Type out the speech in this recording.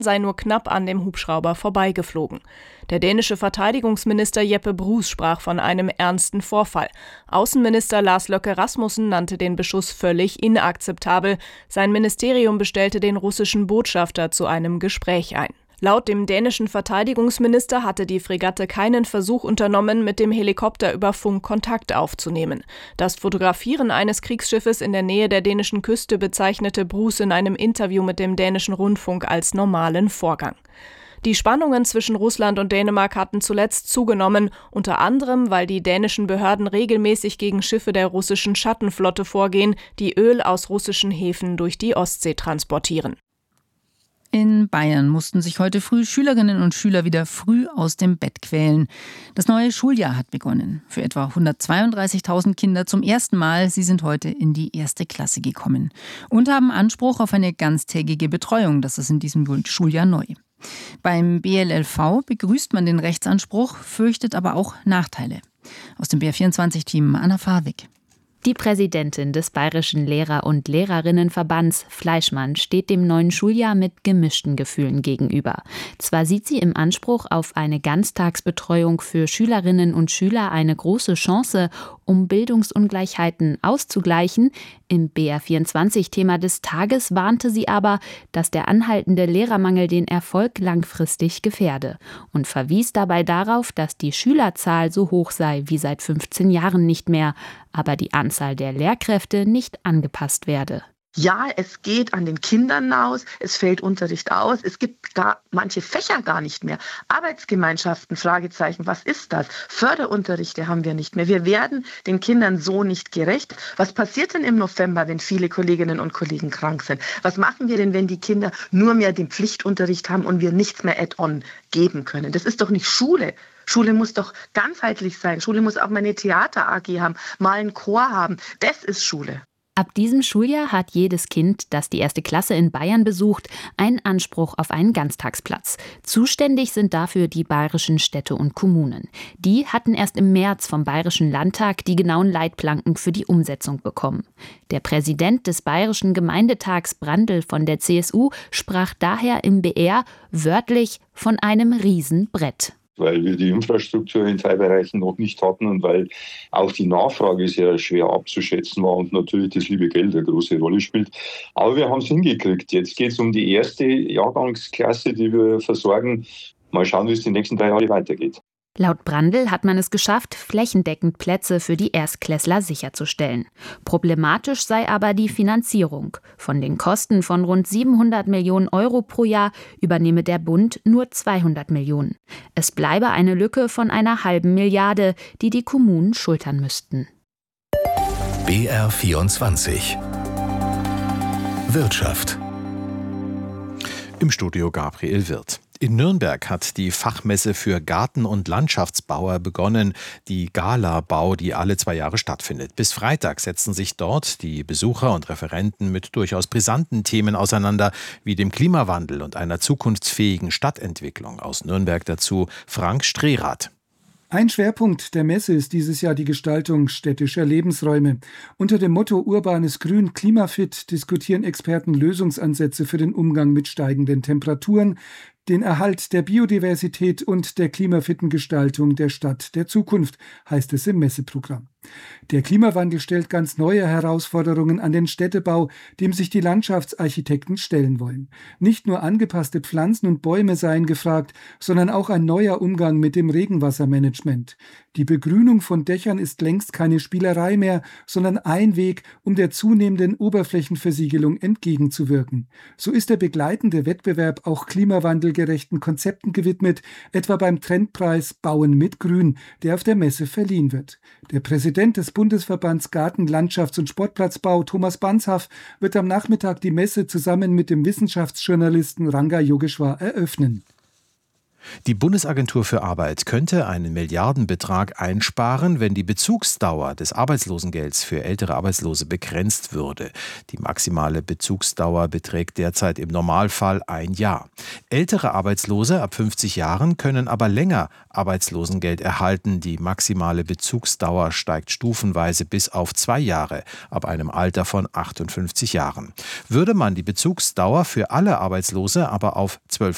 sei nur knapp an dem Hubschrauber vorbeigeflogen. Der dänische Verteidigungsminister Jeppe Bruus sprach von einem ernsten Vorfall. Außenminister Lars Løkke Rasmussen nannte den Beschuss völlig inakzeptabel. Sein Ministerium bestellte den russischen Botschafter zu einem Gespräch ein. Laut dem dänischen Verteidigungsminister hatte die Fregatte keinen Versuch unternommen, mit dem Helikopter über Funk Kontakt aufzunehmen. Das Fotografieren eines Kriegsschiffes in der Nähe der dänischen Küste bezeichnete Bruus in einem Interview mit dem dänischen Rundfunk als normalen Vorgang. Die Spannungen zwischen Russland und Dänemark hatten zuletzt zugenommen, unter anderem, weil die dänischen Behörden regelmäßig gegen Schiffe der russischen Schattenflotte vorgehen, die Öl aus russischen Häfen durch die Ostsee transportieren. In Bayern mussten sich heute früh Schülerinnen und Schüler wieder früh aus dem Bett quälen. Das neue Schuljahr hat begonnen. Für etwa 132.000 Kinder zum ersten Mal. Sie sind heute in die 1. Klasse gekommen und haben Anspruch auf eine ganztägige Betreuung. Das ist in diesem Schuljahr neu. Beim BLLV begrüßt man den Rechtsanspruch, fürchtet aber auch Nachteile. Aus dem BR24-Team Anna Fahrwig. Die Präsidentin des Bayerischen Lehrer- und Lehrerinnenverbands, Fleischmann, steht dem neuen Schuljahr mit gemischten Gefühlen gegenüber. Zwar sieht sie im Anspruch auf eine Ganztagsbetreuung für Schülerinnen und Schüler eine große Chance, um Bildungsungleichheiten auszugleichen. Im BR24-Thema des Tages warnte sie aber, dass der anhaltende Lehrermangel den Erfolg langfristig gefährde und verwies dabei darauf, dass die Schülerzahl so hoch sei wie seit 15 Jahren nicht mehr, aber die Anzahl der Lehrkräfte nicht angepasst werde. Ja, es geht an den Kindern aus, es fällt Unterricht aus, es gibt manche Fächer gar nicht mehr. Arbeitsgemeinschaften, Fragezeichen, was ist das? Förderunterrichte haben wir nicht mehr. Wir werden den Kindern so nicht gerecht. Was passiert denn im November, wenn viele Kolleginnen und Kollegen krank sind? Was machen wir denn, wenn die Kinder nur mehr den Pflichtunterricht haben und wir nichts mehr add-on geben können? Das ist doch nicht Schule. Schule muss doch ganzheitlich sein. Schule muss auch mal eine Theater-AG haben, mal einen Chor haben. Das ist Schule. Ab diesem Schuljahr hat jedes Kind, das die 1. Klasse in Bayern besucht, einen Anspruch auf einen Ganztagsplatz. Zuständig sind dafür die bayerischen Städte und Kommunen. Die hatten erst im März vom Bayerischen Landtag die genauen Leitplanken für die Umsetzung bekommen. Der Präsident des Bayerischen Gemeindetags, Brandl von der CSU, sprach daher im BR wörtlich von einem Riesenbrett. Weil wir die Infrastruktur in Teilbereichen noch nicht hatten und weil auch die Nachfrage sehr schwer abzuschätzen war und natürlich das liebe Geld eine große Rolle spielt. Aber wir haben es hingekriegt. Jetzt geht es um die erste Jahrgangsklasse, die wir versorgen. Mal schauen, wie es die nächsten 3 Jahre weitergeht. Laut Brandl hat man es geschafft, flächendeckend Plätze für die Erstklässler sicherzustellen. Problematisch sei aber die Finanzierung. Von den Kosten von rund 700 Millionen Euro pro Jahr übernehme der Bund nur 200 Millionen. Es bleibe eine Lücke von einer halben Milliarde, die die Kommunen schultern müssten. BR24 Wirtschaft. Im Studio Gabriel Wirth. In Nürnberg hat die Fachmesse für Garten- und Landschaftsbauer begonnen, die Gala-Bau, die alle 2 Jahre stattfindet. Bis Freitag setzen sich dort die Besucher und Referenten mit durchaus brisanten Themen auseinander, wie dem Klimawandel und einer zukunftsfähigen Stadtentwicklung. Aus Nürnberg dazu Frank Strehrath. Ein Schwerpunkt der Messe ist dieses Jahr die Gestaltung städtischer Lebensräume. Unter dem Motto Urbanes Grün, Klimafit diskutieren Experten Lösungsansätze für den Umgang mit steigenden Temperaturen, den Erhalt der Biodiversität und der klimafitten Gestaltung der Stadt der Zukunft, heißt es im Messeprogramm. Der Klimawandel stellt ganz neue Herausforderungen an den Städtebau, dem sich die Landschaftsarchitekten stellen wollen. Nicht nur angepasste Pflanzen und Bäume seien gefragt, sondern auch ein neuer Umgang mit dem Regenwassermanagement. Die Begrünung von Dächern ist längst keine Spielerei mehr, sondern ein Weg, um der zunehmenden Oberflächenversiegelung entgegenzuwirken. So ist der begleitende Wettbewerb auch klimawandelgerechten Konzepten gewidmet, etwa beim Trendpreis Bauen mit Grün, der auf der Messe verliehen wird. Der Präsident des Bundesverbands Garten-, Landschafts- und Sportplatzbau, Thomas Banzhaf, wird am Nachmittag die Messe zusammen mit dem Wissenschaftsjournalisten Ranga Yogeshwar eröffnen. Die Bundesagentur für Arbeit könnte einen Milliardenbetrag einsparen, wenn die Bezugsdauer des Arbeitslosengelds für ältere Arbeitslose begrenzt würde. Die maximale Bezugsdauer beträgt derzeit im Normalfall 1 Jahr. Ältere Arbeitslose ab 50 Jahren können aber länger Arbeitslosengeld erhalten. Die maximale Bezugsdauer steigt stufenweise bis auf 2 Jahre ab einem Alter von 58 Jahren. Würde man die Bezugsdauer für alle Arbeitslose aber auf 12